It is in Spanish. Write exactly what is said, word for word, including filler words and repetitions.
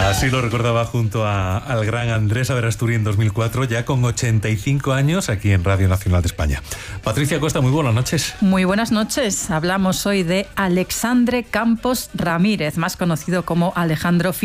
Así lo recordaba junto a, al gran Andrés Aberasturi en dos mil cuatro, ya con ochenta y cinco años aquí en Radio Nacional de España. Patricia Costa, muy buenas noches. Muy buenas noches. Hablamos hoy de Alexandre Campos Ramírez, más conocido como Alejandro